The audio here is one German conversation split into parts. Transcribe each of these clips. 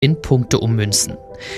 in Punkte ummünzen.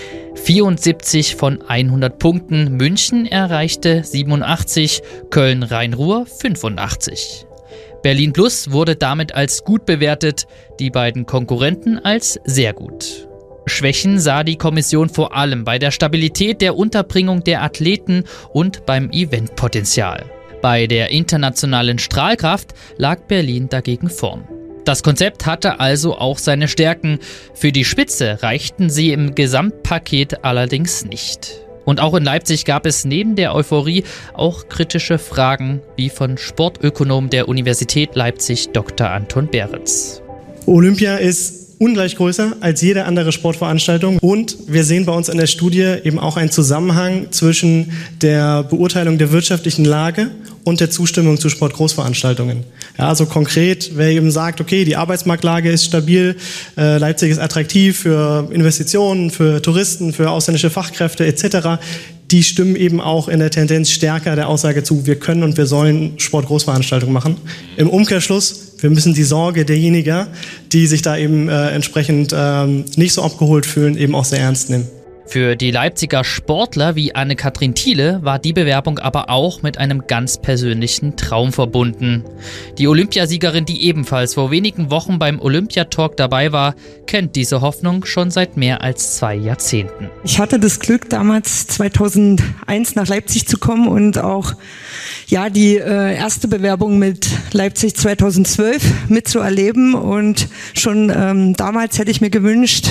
74 von 100 Punkten, München erreichte 87, Köln-Rhein-Ruhr 85. Berlin Plus wurde damit als gut bewertet, die beiden Konkurrenten als sehr gut. Schwächen sah die Kommission vor allem bei der Stabilität der Unterbringung der Athleten und beim Eventpotenzial. Bei der internationalen Strahlkraft lag Berlin dagegen vorn. Das Konzept hatte also auch seine Stärken. Für die Spitze reichten sie im Gesamtpaket allerdings nicht. Und auch in Leipzig gab es neben der Euphorie auch kritische Fragen, wie von Sportökonom der Universität Leipzig Dr. Anton Beretz. Olympia ist ungleich größer als jede andere Sportveranstaltung. Und wir sehen bei uns in der Studie eben auch einen Zusammenhang zwischen der Beurteilung der wirtschaftlichen Lage und der Zustimmung zu Sportgroßveranstaltungen. Ja, also konkret, wer eben sagt, okay, die Arbeitsmarktlage ist stabil, Leipzig ist attraktiv für Investitionen, für Touristen, für ausländische Fachkräfte etc., die stimmen eben auch in der Tendenz stärker der Aussage zu, wir können und wir sollen Sportgroßveranstaltungen machen. Im Umkehrschluss, wir müssen die Sorge derjenigen, die sich da eben entsprechend nicht so abgeholt fühlen, eben auch sehr ernst nehmen. Für die Leipziger Sportler wie Anne-Kathrin Thiele war die Bewerbung aber auch mit einem ganz persönlichen Traum verbunden. Die Olympiasiegerin, die ebenfalls vor wenigen Wochen beim Olympiatalk dabei war, kennt diese Hoffnung schon seit mehr als 2 Jahrzehnten. Ich hatte das Glück, damals 2001 nach Leipzig zu kommen und auch die erste Bewerbung mit Leipzig 2012 mitzuerleben. Und schon damals hätte ich mir gewünscht,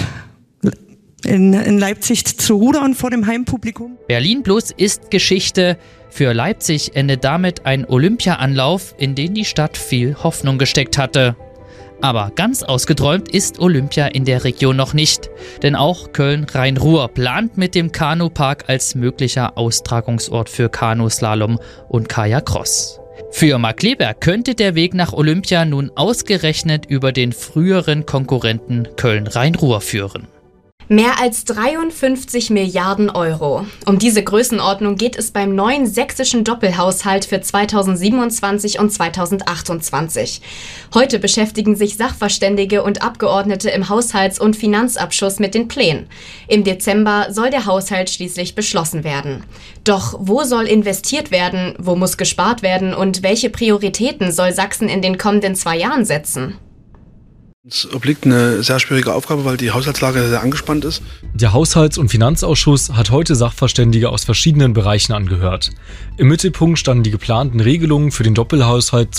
in Leipzig zu rudern vor dem Heimpublikum. Berlin Plus ist Geschichte. Für Leipzig endet damit ein Olympia-Anlauf, in den die Stadt viel Hoffnung gesteckt hatte. Aber ganz ausgeträumt ist Olympia in der Region noch nicht. Denn auch Köln-Rhein-Ruhr plant mit dem Kanupark als möglicher Austragungsort für Kanuslalom und Kajak-Cross. Für Marc Kleber könnte der Weg nach Olympia nun ausgerechnet über den früheren Konkurrenten Köln-Rhein-Ruhr führen. Mehr als 53 Milliarden Euro. Um diese Größenordnung geht es beim neuen sächsischen Doppelhaushalt für 2027 und 2028. Heute beschäftigen sich Sachverständige und Abgeordnete im Haushalts- und Finanzausschuss mit den Plänen. Im Dezember soll der Haushalt schließlich beschlossen werden. Doch wo soll investiert werden, wo muss gespart werden und welche Prioritäten soll Sachsen in den kommenden 2 Jahren setzen? Es obliegt eine sehr schwierige Aufgabe, weil die Haushaltslage sehr angespannt ist. Der Haushalts- und Finanzausschuss hat heute Sachverständige aus verschiedenen Bereichen angehört. Im Mittelpunkt standen die geplanten Regelungen für den Doppelhaushalt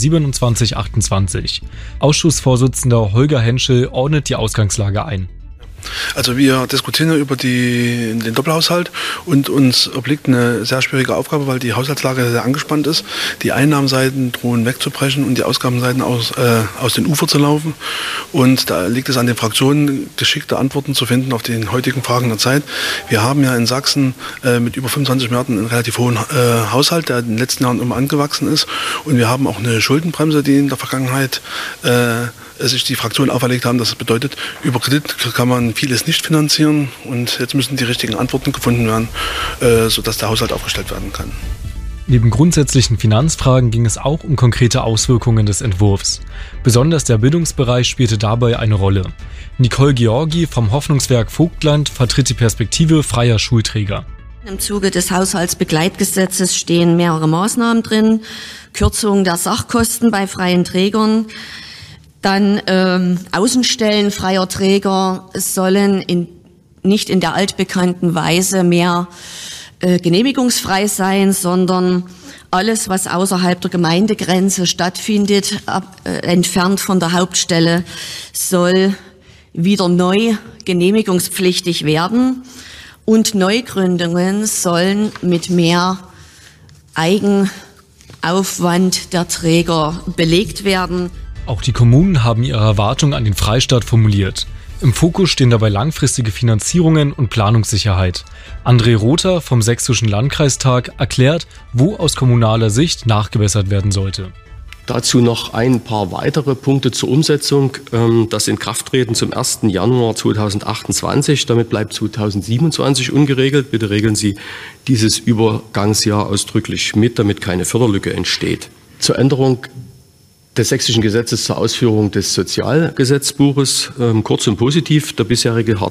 2027-28. Ausschussvorsitzender Holger Henschel ordnet die Ausgangslage ein. Also wir diskutieren ja über den Doppelhaushalt und uns obliegt eine sehr schwierige Aufgabe, weil die Haushaltslage sehr angespannt ist. Die Einnahmenseiten drohen wegzubrechen und die Ausgabenseiten aus den Ufer zu laufen. Und da liegt es an den Fraktionen, geschickte Antworten zu finden auf den heutigen Fragen der Zeit. Wir haben ja in Sachsen mit über 25 Milliarden einen relativ hohen Haushalt, der in den letzten Jahren immer angewachsen ist. Und wir haben auch eine Schuldenbremse, die in der Vergangenheit sich die Fraktionen auferlegt haben. Das bedeutet, über Kredit kann man vieles nicht finanzieren und jetzt müssen die richtigen Antworten gefunden werden, sodass der Haushalt aufgestellt werden kann. Neben grundsätzlichen Finanzfragen ging es auch um konkrete Auswirkungen des Entwurfs. Besonders der Bildungsbereich spielte dabei eine Rolle. Nicole Georgi vom Hoffnungswerk Vogtland vertritt die Perspektive freier Schulträger. Im Zuge des Haushaltsbegleitgesetzes stehen mehrere Maßnahmen drin. Kürzung der Sachkosten bei freien Trägern. Dann Außenstellen freier Träger sollen nicht in der altbekannten Weise mehr genehmigungsfrei sein, sondern alles, was außerhalb der Gemeindegrenze stattfindet, entfernt von der Hauptstelle, soll wieder neu genehmigungspflichtig werden. Und Neugründungen sollen mit mehr Eigenaufwand der Träger belegt werden. Auch die Kommunen haben ihre Erwartungen an den Freistaat formuliert. Im Fokus stehen dabei langfristige Finanzierungen und Planungssicherheit. André Rother vom Sächsischen Landkreistag erklärt, wo aus kommunaler Sicht nachgebessert werden sollte. Dazu noch ein paar weitere Punkte zur Umsetzung. Das Inkrafttreten zum 1. Januar 2028, damit bleibt 2027 ungeregelt. Bitte regeln Sie dieses Übergangsjahr ausdrücklich mit, damit keine Förderlücke entsteht. Zur Änderung des Sächsischen Gesetzes zur Ausführung des Sozialgesetzbuches. Kurz und positiv, der bisherige